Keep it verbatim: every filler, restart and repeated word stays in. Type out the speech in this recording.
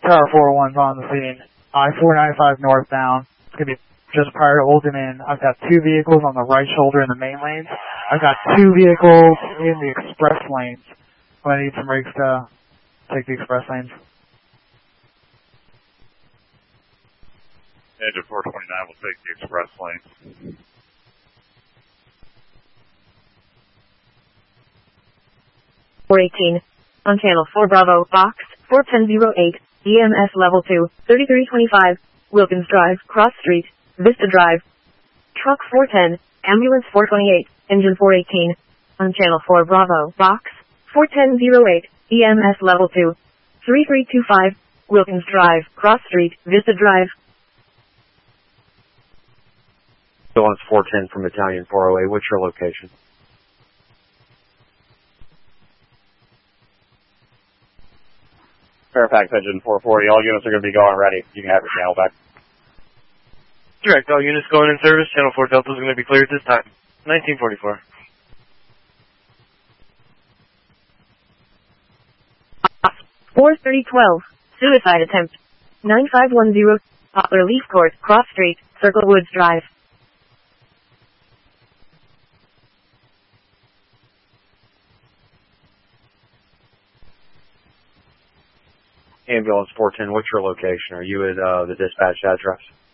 Tower four oh one's on the scene. I four ninety-five northbound. It's going to be just prior to Oldham Inn. I've got two vehicles on the right shoulder in the main lanes. I've got two vehicles in the express lanes. I'm going to need some rigs to take the express lanes. Engine four twenty-nine will take the express lanes. four eighteen. On channel four Bravo, box four ten oh eight, E M S level two, thirty-three twenty-five, Wilkins Drive, Cross Street, Vista Drive. Truck four ten, ambulance four twenty-eight, engine four eighteen. On channel four Bravo, box four ten oh eight, E M S level two, thirty-three twenty-five, Wilkins Drive, Cross Street, Vista Drive. Ambulance four ten from Battalion four oh eight, what's your location? Fairfax engine four forty, all units are going to be going ready. You can have your channel back. Direct, all units going in service. Channel four Delta is going to be cleared this time. nineteen forty-four. four thirty twelve, suicide attempt. nine five one zero, Poplar Leaf Court, Cross Street, Circle Woods Drive. Ambulance four ten, what's your location? Are you at uh, the dispatch address?